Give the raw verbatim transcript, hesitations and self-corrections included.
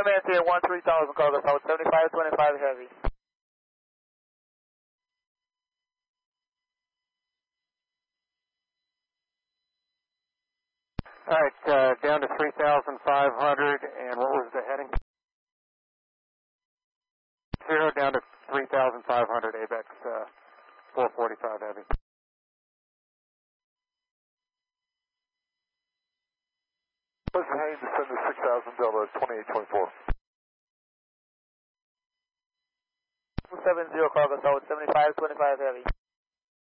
Hayman here, one three thousand, cargo south, seventy-five twenty-five heavy. All right, uh, down to three thousand five hundred, and what was the heading? Zero down to three thousand five hundred, A B E X uh, four forty-five heavy. Listen, Haynes, descend to six thousand, Delta twenty-eight twenty-four. two seven zero, cargo south, seventy-five twenty-five heavy.